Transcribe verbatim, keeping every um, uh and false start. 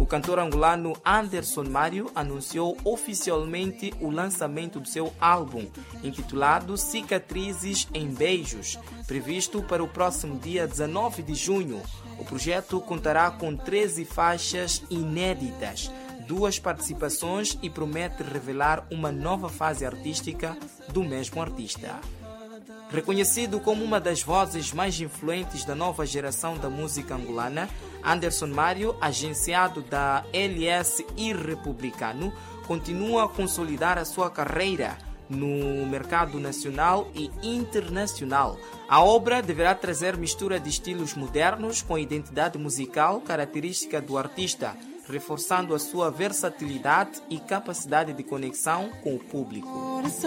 cantor angolano Anderson Mário anunciou oficialmente o lançamento do seu álbum, intitulado Cicatrizes em Beijos, previsto para o próximo dia dezenove de junho. O projeto contará com treze faixas inéditas, duas participações e promete revelar uma nova fase artística do mesmo artista. Reconhecido como uma das vozes mais influentes da nova geração da música angolana, Anderson Mário, agenciado da L S e republicano, continua a consolidar a sua carreira no mercado nacional e internacional. A obra deverá trazer mistura de estilos modernos com a identidade musical característica do artista, reforçando a sua versatilidade e capacidade de conexão com o público.